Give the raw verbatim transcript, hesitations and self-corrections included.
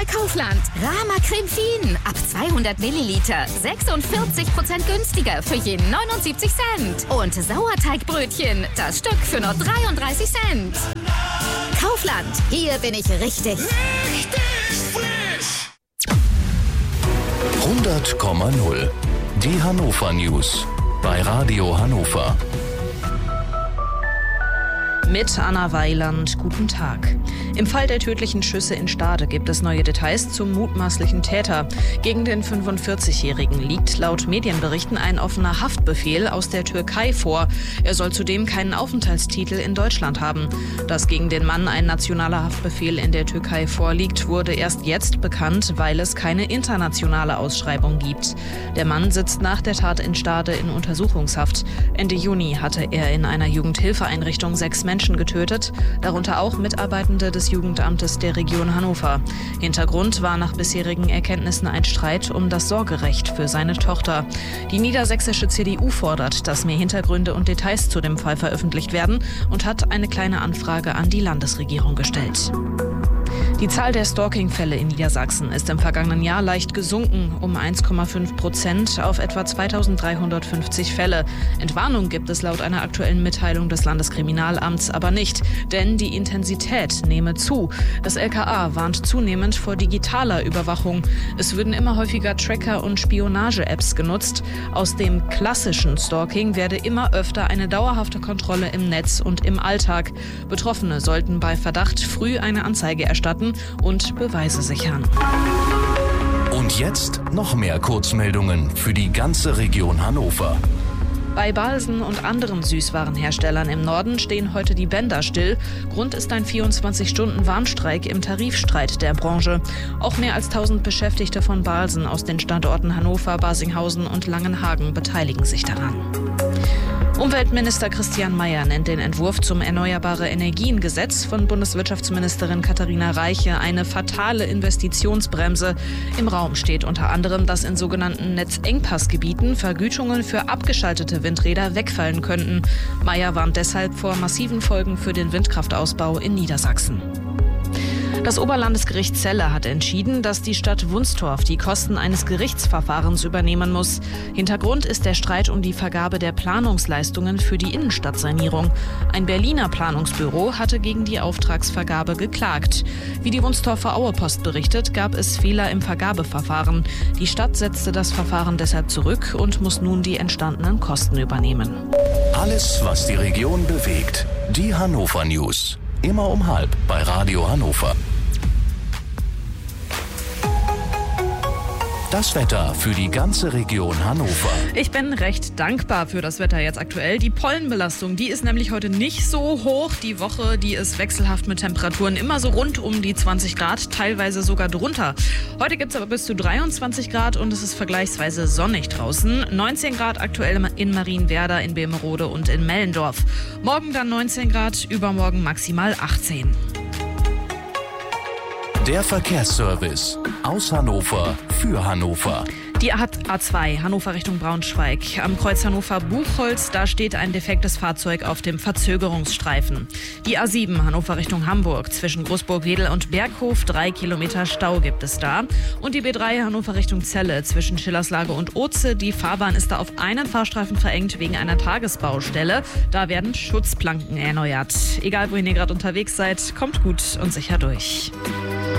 bei Kaufland. Rama Creme Fien ab zweihundert Milliliter. sechsundvierzig Prozent günstiger für jeden neunundsiebzig Cent. Und Sauerteigbrötchen, das Stück für nur dreiunddreißig Cent. Kaufland, hier bin ich richtig. Richtig frisch! hundert Komma null. Die Hannover News bei Radio Hannover. Mit Anna Weiland, guten Tag. Im Fall der tödlichen Schüsse in Stade gibt es neue Details zum mutmaßlichen Täter. Gegen den fünfundvierzigjährigen liegt laut Medienberichten ein offener Haftbefehl aus der Türkei vor. Er soll zudem keinen Aufenthaltstitel in Deutschland haben. Dass gegen den Mann ein nationaler Haftbefehl in der Türkei vorliegt, wurde erst jetzt bekannt, weil es keine internationale Ausschreibung gibt. Der Mann sitzt nach der Tat in Stade in Untersuchungshaft. Ende Juni hatte er in einer Jugendhilfeeinrichtung sechs Menschen getötet, darunter auch Mitarbeitende des Jugendamtes der Region Hannover. Hintergrund war nach bisherigen Erkenntnissen ein Streit um das Sorgerecht für seine Tochter. Die niedersächsische C D U fordert, dass mehr Hintergründe und Details zu dem Fall veröffentlicht werden und hat eine kleine Anfrage an die Landesregierung gestellt. Die Zahl der Stalking-Fälle in Niedersachsen ist im vergangenen Jahr leicht gesunken, um eins Komma fünf Prozent auf etwa zweitausenddreihundertfünfzig Fälle. Entwarnung gibt es laut einer aktuellen Mitteilung des Landeskriminalamts aber nicht, denn die Intensität nehme zu. Das L K A warnt zunehmend vor digitaler Überwachung. Es würden immer häufiger Tracker und Spionage-Apps genutzt. Aus dem klassischen Stalking werde immer öfter eine dauerhafte Kontrolle im Netz und im Alltag. Betroffene sollten bei Verdacht früh eine Anzeige erstatten und Beweise sichern. Und jetzt noch mehr Kurzmeldungen für die ganze Region Hannover. Bei Balsen und anderen Süßwarenherstellern im Norden stehen heute die Bänder still. Grund ist ein vierundzwanzig-Stunden-Warnstreik im Tarifstreit der Branche. Auch mehr als tausend Beschäftigte von Balsen aus den Standorten Hannover, Barsinghausen und Langenhagen beteiligen sich daran. Umweltminister Christian Mayer nennt den Entwurf zum Erneuerbare-Energien-Gesetz von Bundeswirtschaftsministerin Katharina Reiche eine fatale Investitionsbremse. Im Raum steht unter anderem, dass in sogenannten Netzengpassgebieten Vergütungen für abgeschaltete Windräder wegfallen könnten. Mayer warnt deshalb vor massiven Folgen für den Windkraftausbau in Niedersachsen. Das Oberlandesgericht Celle hat entschieden, dass die Stadt Wunstorf die Kosten eines Gerichtsverfahrens übernehmen muss. Hintergrund ist der Streit um die Vergabe der Planungsleistungen für die Innenstadtsanierung. Ein Berliner Planungsbüro hatte gegen die Auftragsvergabe geklagt. Wie die Wunstorfer Auepost berichtet, gab es Fehler im Vergabeverfahren. Die Stadt setzte das Verfahren deshalb zurück und muss nun die entstandenen Kosten übernehmen. Alles, was die Region bewegt. Die Hannover News. Immer um halb bei Radio Hannover. Das Wetter für die ganze Region Hannover. Ich bin recht dankbar für das Wetter jetzt aktuell. Die Pollenbelastung, die ist nämlich heute nicht so hoch. Die Woche, die ist wechselhaft mit Temperaturen immer so rund um die zwanzig Grad, teilweise sogar drunter. Heute gibt es aber bis zu dreiundzwanzig Grad und es ist vergleichsweise sonnig draußen. neunzehn Grad aktuell in Marienwerder, in Bemerode und in Mellendorf. Morgen dann neunzehn Grad, übermorgen maximal achtzehn. Der Verkehrsservice aus Hannover für Hannover. Die A zwei, Hannover Richtung Braunschweig. Am Kreuz Hannover-Buchholz, da steht ein defektes Fahrzeug auf dem Verzögerungsstreifen. Die A sieben, Hannover Richtung Hamburg. Zwischen Großburg-Wedel und Berghof, drei Kilometer Stau gibt es da. Und die B drei, Hannover Richtung Celle. Zwischen Schillerslage und Oze. Die Fahrbahn ist da auf einen Fahrstreifen verengt wegen einer Tagesbaustelle. Da werden Schutzplanken erneuert. Egal, wohin ihr gerade unterwegs seid, kommt gut und sicher durch.